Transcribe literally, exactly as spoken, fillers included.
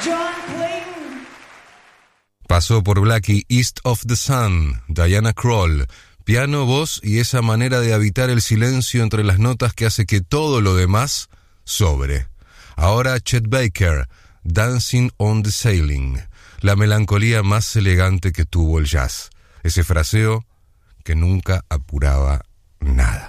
John Clayton. Pasó por Blackie, East of the Sun, Diana Krall, piano, voz y esa manera de habitar el silencio entre las notas que hace que todo lo demás sobre. Ahora Chet Baker, Dancing on the Ceiling, la melancolía más elegante que tuvo el jazz, ese fraseo que nunca apuraba nada.